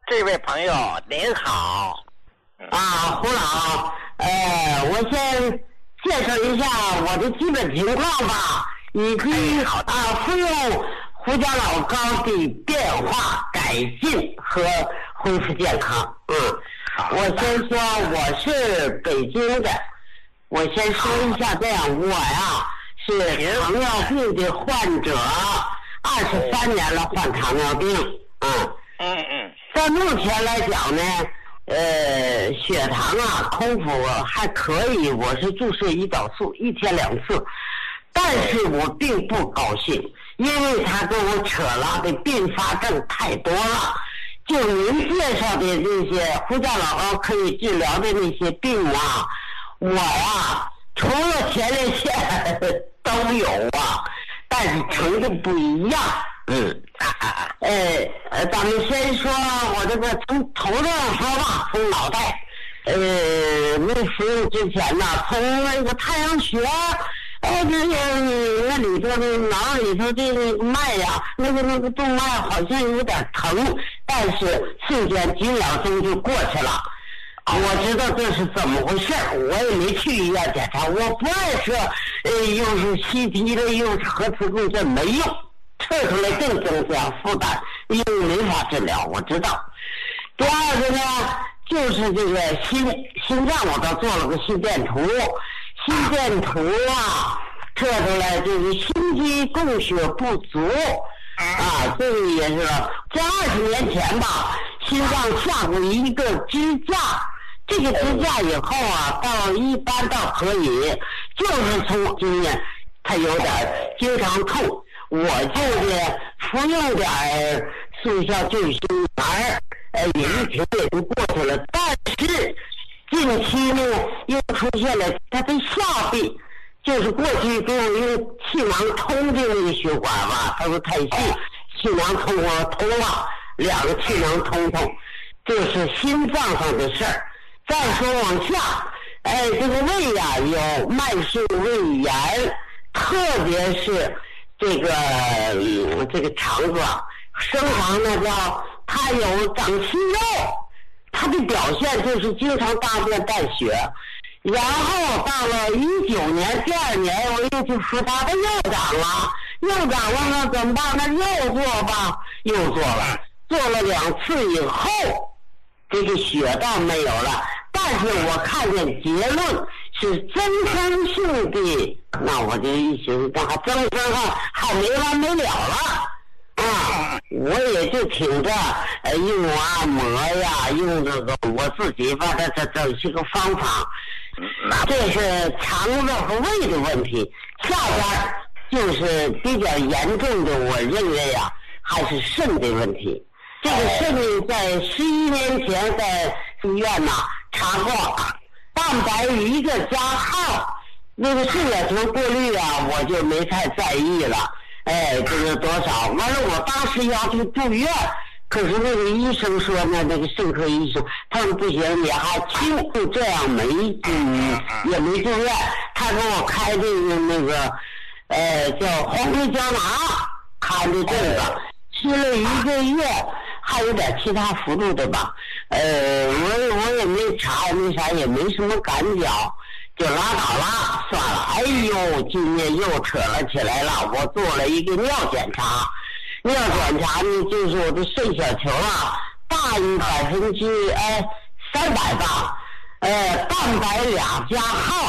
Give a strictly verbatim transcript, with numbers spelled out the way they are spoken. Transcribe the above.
这位朋友您好。 啊，胡老，呃，我先介绍一下我的基本情况吧，以及啊服用胡椒老膏的变化、改进和恢复健康。嗯，我先说我是北京的，我先说一下这样，我呀是糖尿病的患者，二十三年了患糖尿病。嗯嗯嗯， 在目前来讲呢。呃，血糖啊，空腹还可以，我是注射胰岛素，一天两次，但是我并不高兴，因为他跟我扯了的并发症太多了。就您介绍的这些胡椒老膏可以治疗的那些病啊，我呀，除了前列腺都有啊，但是程度不一样。嗯，呃呃，咱们先说我这个从头上说吧，从脑袋，呃，没服用之前呢，从那个太阳穴，哎，这个那里头的脑里头这个脉呀，那个那个动脉好像有点疼，但是瞬间几秒钟就过去了。我知道这是怎么回事，我也没去医院检查，我不爱说，呃，又是 C T 的，又是核磁共振，没用。测出来更增加负担，因为没法治疗，我知道。第二个呢，就是这个心心脏，我倒做了个心电图，心电图啊，测出来就是心肌供血不足啊，这个也是在二十年前吧，心脏下过一个支架，这个支架以后啊，到一般倒可以，就是从经验，它有点经常痛。我就是服用点速效救心丸，呃，也一瓶也就过去了。但是近期呢，又出现了他的下臂，就是过去给我用气囊通的那个血管吧，他说太细，气囊通我通了，两个气囊通通，这是心脏上的事儿。再说往下，哎，这个胃呀、啊、有慢性胃炎，特别是。这个、嗯、这个肠子啊，生肠呢叫它有长息肉，它的表现就是经常大便带血。然后到了一九年第二年，我又去服它，它又长了，又长了呢，怎么办？那又做吧，又做了，做了两次以后，这个血倒没有了，但是我看见结论。是增生性的，那我就一寻思，增生啊，还没完没了了啊！我也就挺着，呃，用按摩呀，用这个我自己把它这整些个方法，这是肠子和胃的问题。下边就是比较严重的，我认为啊，还是肾的问题。这个肾在十一年前在医院呐查过。蛋白一个加号，那个肾小球过滤啊，我就没太在意了。哎，这个多少？完了，我当时要求住院，可是那个医生说呢，那个肾科医生，他说不行，你还轻，就这样没，嗯，也没住院。他给我开的那个，呃，叫黄皮胶囊，开的这个，吃了一个月。还有点其他幅度的吧，呃，我我也没查，那啥也没什么感觉，就拉倒了，算了。哎呦，今天又扯了起来了。我做了一个尿检查，尿检查呢，就是我的肾小球啊，大于百分之哎三百吧，呃，蛋白俩加号。